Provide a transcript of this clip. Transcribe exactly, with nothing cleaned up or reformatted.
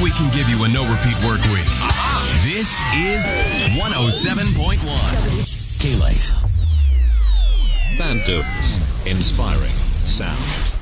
we can give you a no-repeat work week. This is one oh seven point one. K-Lite. Band Dunes. Inspiring sound.